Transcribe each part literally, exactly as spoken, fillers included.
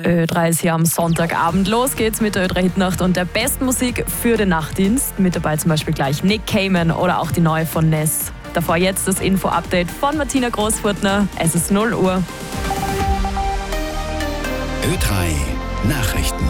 Ö drei ist hier am Sonntagabend. Los geht's mit der Ö drei Hitnacht und der besten Musik für den Nachtdienst. Mit dabei zum Beispiel gleich Nick Cayman oder auch die neue von Ness. Davor jetzt das Info-Update von Martina Großfurtner. Es ist null Uhr. Ö drei Nachrichten.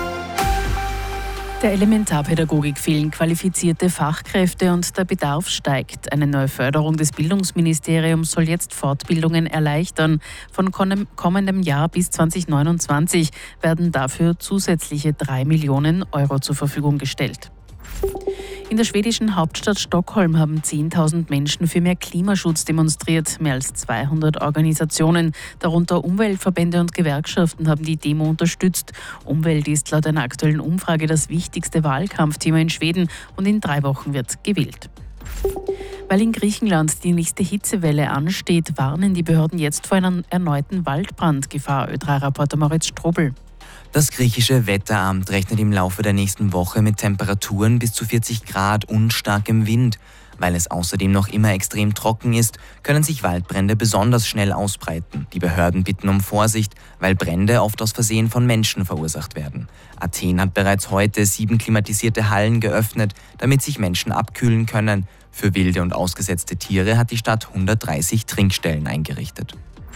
Der Elementarpädagogik fehlen qualifizierte Fachkräfte und der Bedarf steigt. Eine neue Förderung des Bildungsministeriums soll jetzt Fortbildungen erleichtern. Von kommendem Jahr bis zwanzig neunundzwanzig werden dafür zusätzliche drei Millionen Euro zur Verfügung gestellt. In der schwedischen Hauptstadt Stockholm haben zehntausend Menschen für mehr Klimaschutz demonstriert. Mehr als zweihundert Organisationen, darunter Umweltverbände und Gewerkschaften, haben die Demo unterstützt. Umwelt ist laut einer aktuellen Umfrage das wichtigste Wahlkampfthema in Schweden und in drei Wochen wird gewählt. Weil in Griechenland die nächste Hitzewelle ansteht, warnen die Behörden jetzt vor einer erneuten Waldbrandgefahr. Ö drei Reporter Moritz Strobel. Das griechische Wetteramt rechnet im Laufe der nächsten Woche mit Temperaturen bis zu vierzig Grad und starkem Wind. Weil es außerdem noch immer extrem trocken ist, können sich Waldbrände besonders schnell ausbreiten. Die Behörden bitten um Vorsicht, weil Brände oft aus Versehen von Menschen verursacht werden. Athen hat bereits heute sieben klimatisierte Hallen geöffnet, damit sich Menschen abkühlen können. Für wilde und ausgesetzte Tiere hat die Stadt hundertdreißig Trinkstellen eingerichtet.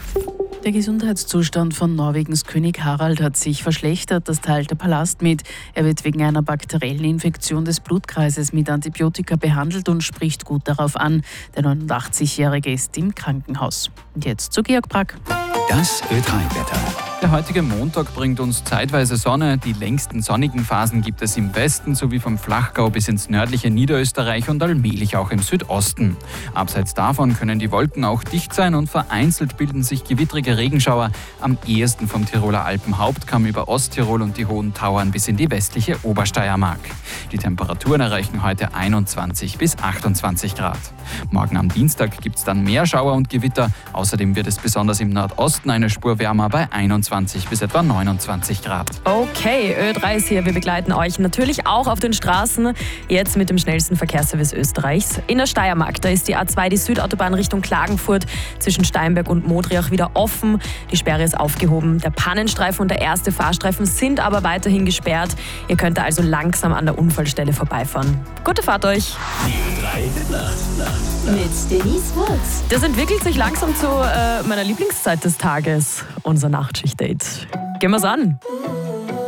Der Gesundheitszustand von Norwegens König Harald hat sich verschlechtert, das teilt der Palast mit. Er wird wegen einer bakteriellen Infektion des Blutkreises mit Antibiotika behandelt und spricht gut darauf an. Der neunundachtzigjährige ist im Krankenhaus. Und jetzt zu Georg Brack. Das Ö drei Wetter. Der heutige Montag bringt uns zeitweise Sonne. Die längsten sonnigen Phasen gibt es im Westen sowie vom Flachgau bis ins nördliche Niederösterreich und allmählich auch im Südosten. Abseits davon können die Wolken auch dicht sein und vereinzelt bilden sich gewittrige Regenschauer. Am ehesten vom Tiroler Alpenhauptkamm über Osttirol und die Hohen Tauern bis in die westliche Obersteiermark. Die Temperaturen erreichen heute einundzwanzig bis achtundzwanzig Grad. Morgen am Dienstag gibt es dann mehr Schauer und Gewitter. Außerdem wird es besonders im Nordosten eine Spur wärmer bei einundzwanzig bis etwa neunundzwanzig Grad. Okay, Ö drei ist hier. Wir begleiten euch natürlich auch auf den Straßen. Jetzt mit dem schnellsten Verkehrsservice Österreichs. In der Steiermark, da ist die A zwei, die Südautobahn Richtung Klagenfurt, zwischen Steinberg und Modriach wieder offen. Die Sperre ist aufgehoben. Der Pannenstreifen und der erste Fahrstreifen sind aber weiterhin gesperrt. Ihr könnt da also langsam an der Unfallstelle vorbeifahren. Gute Fahrt euch! Die Ö drei Nacht. Mit Denise Woods. Das entwickelt sich langsam zu äh, meiner Lieblingszeit des Tages, unser Nachtschicht-Date. Gehen wir's an!